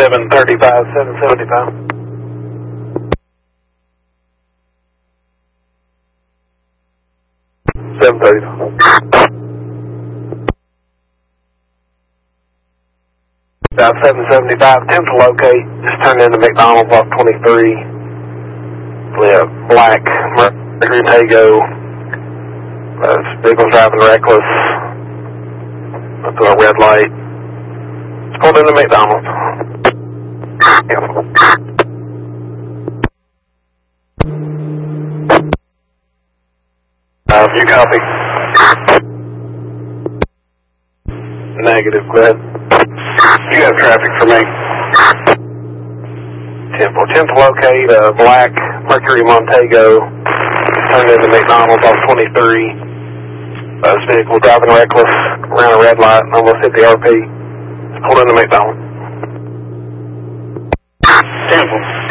735, 775. About 775, attempt to locate, just turned into McDonald's off 23. Black Mercury Tego. Vehicle driving reckless. Up to a red light. It's pulled into McDonald's. You copy? Negative, go ahead. You have traffic for me. Attempt to locate a black Mercury Montego. Turned into McDonald's off 23. This vehicle driving reckless around a red light, almost hit the RP. It's pulled into McDonald's. Temple.